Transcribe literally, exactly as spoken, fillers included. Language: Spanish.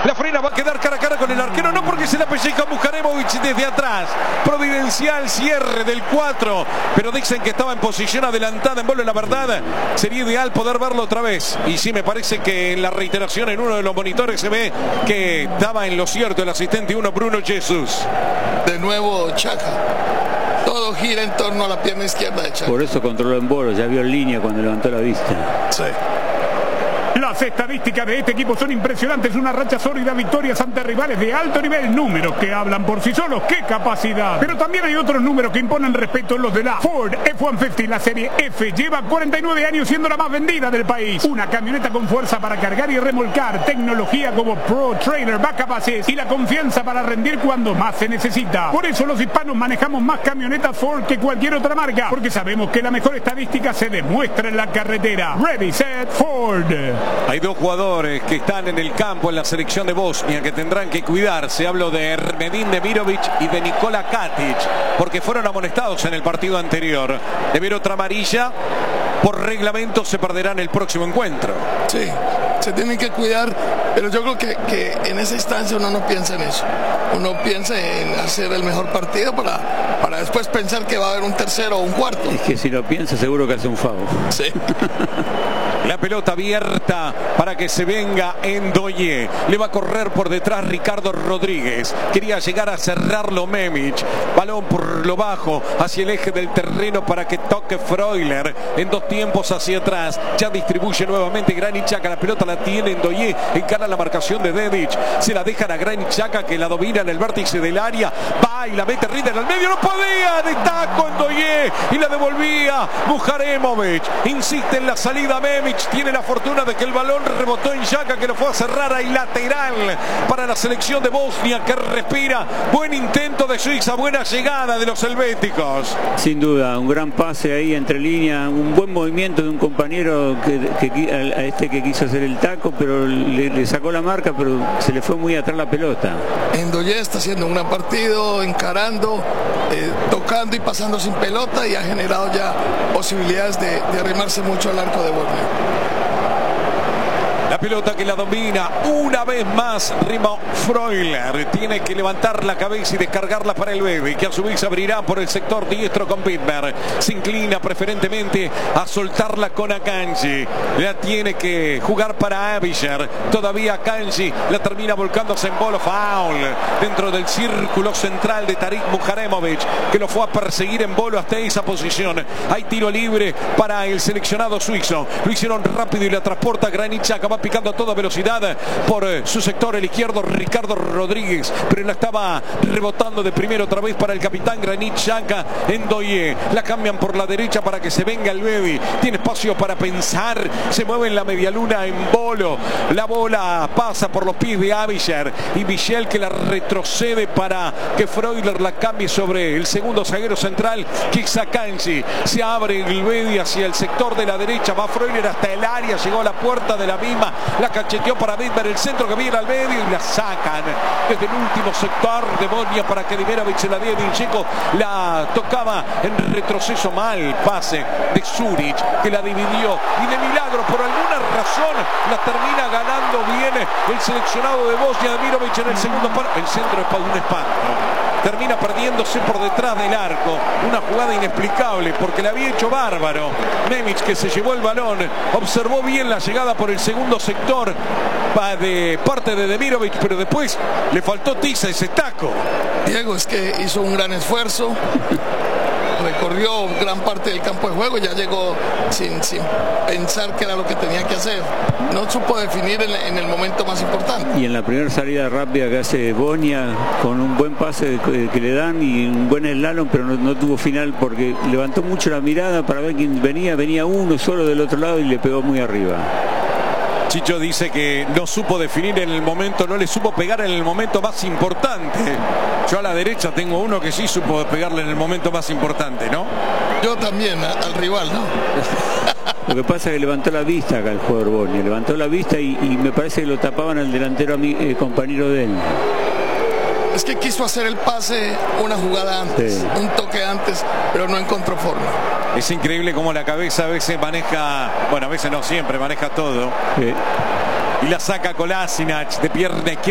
La frena, va a quedar cara a cara con el arquero, no porque se la pellizca Muharemovic desde atrás. Providencial cierre del cuatro, pero dicen que estaba en posición adelantada en bola. La verdad, sería ideal poder verlo otra vez. Y sí, me parece que en la reiteración en uno de los monitores se ve que estaba en lo cierto el asistente uno, Bruno Jesús. De nuevo Chaka. Todo gira en torno a la pierna izquierda de Chaka. Por eso controló en bola, ya vio en línea cuando levantó la vista. Sí. Las estadísticas de este equipo son impresionantes. Una racha sólida, victorias ante rivales de alto nivel. Números que hablan por sí solos. ¡Qué capacidad! Pero también hay otros números que imponen respeto. Los de la Ford F ciento cincuenta, la serie F. Lleva cuarenta y nueve años siendo la más vendida del país. Una camioneta con fuerza para cargar y remolcar. Tecnología como Pro Trailer, Backup Assist y la confianza para rendir cuando más se necesita. Por eso los hispanos manejamos más camionetas Ford que cualquier otra marca. Porque sabemos que la mejor estadística se demuestra en la carretera. Ready, set, Ford. Hay dos jugadores que están en el campo en la selección de Bosnia que tendrán que cuidarse. Hablo de Ermedin Demirovic y de Nikola Katic, porque fueron amonestados en el partido anterior. De ver otra amarilla, por reglamento se perderán el próximo encuentro. Sí, se tienen que cuidar, pero yo creo que, que en esa instancia uno no piensa en eso. Uno piensa en hacer el mejor partido para, para después pensar que va a haber un tercero o un cuarto. Es que si lo piensa seguro que hace un foul. Sí. La pelota abierta para que se venga Ndoye. Le va a correr por detrás Ricardo Rodríguez. Quería llegar a cerrarlo Memic. Balón por lo bajo hacia el eje del terreno para que toque Freuler. En dos tiempos hacia atrás. Ya distribuye nuevamente Granit Xhaka. La pelota la tiene Ndoye. Encara la marcación de Dedic. Se la dejan a Granit Xhaka, que la domina en el vértice del área. Va y la mete Rieder al medio. No podía. De taco Ndoye. Y la devolvía Muharemovic. Insiste en la salida Memic. Tiene la fortuna de que el balón rebotó en Xhaka, que lo fue a cerrar ahí lateral para la selección de Bosnia, que respira. Buen intento de Suiza, buena llegada de los helvéticos. Sin duda, un gran pase ahí entre líneas, un buen movimiento de un compañero que, que, a este que quiso hacer el taco, pero le, le sacó la marca, pero se le fue muy atrás la pelota. Ndoye está haciendo un gran partido, encarando, eh, tocando y pasando sin pelota, y ha generado ya posibilidades de, de arrimarse mucho al arco de Bosnia. La pelota que la domina una vez más Rimo Freuler. Tiene que levantar la cabeza y descargarla para el Bebe, que a su vez abrirá por el sector diestro con Bitberg. Se inclina preferentemente a soltarla con Akanji. La tiene que jugar para Avisher. Todavía Akanji la termina volcándose en bolo. Foul dentro del círculo central de Tarik Muharemovic, que lo fue a perseguir en bolo hasta esa posición. Hay tiro libre para el seleccionado suizo. Lo hicieron rápido y la transporta Granit Xhaka. Va picando a toda velocidad por su sector el izquierdo Ricardo Rodríguez, pero la estaba rebotando de primero otra vez para el capitán Granit Xhaka. Ndoye la cambian por la derecha para que se venga el Bebe. Tiene espacio para pensar, se mueve en la medialuna en bolo. La bola pasa por los pies de Avisher y Michel, que la retrocede para que Freuler la cambie sobre el segundo zaguero central, Akanji. Se abre el Bebe hacia el sector de la derecha, va Freuler hasta el área, llegó a la puerta de la misma. La cacheteó para Bitberg, el centro que viene al medio, y la sacan desde el último sector de Bosnia para que Dimirovic se la dé. Vincheco la tocaba en retroceso, mal pase de Zuric, que la dividió, y de milagro por alguna razón la termina ganando bien el seleccionado de Bosnia. Dimirovic en el segundo palo, el centro es para un espanto. Termina perdiéndose por detrás del arco. Una jugada inexplicable porque le había hecho bárbaro Memic, que se llevó el balón. Observó bien la llegada por el segundo sector de parte de Demirovic, pero después le faltó tiza ese taco. Diego, es que hizo un gran esfuerzo. Recorrió gran parte del campo de juego, ya llegó sin, sin pensar que era lo que tenía que hacer. No supo definir en, en el momento más importante. Y en la primera salida rápida que hace Bosnia, con un buen pase que, que le dan y un buen slalom, pero no, no tuvo final porque levantó mucho la mirada para ver quién venía. Venía uno solo del otro lado y le pegó muy arriba. Chicho dice que no supo definir en el momento, no le supo pegar en el momento más importante. Yo a la derecha tengo uno que sí supo pegarle en el momento más importante, ¿no? Yo también, a, al rival, ¿no? Lo que pasa es que levantó la vista acá el jugador Bosnia, levantó la vista y, y me parece que lo tapaban al delantero eh, compañero de él. Es que quiso hacer el pase una jugada antes, sí. un toque antes, pero no encontró forma. Es increíble cómo la cabeza a veces maneja, bueno, a veces no siempre, maneja todo. Sí. Y la saca Kolasinac de pierna izquierda.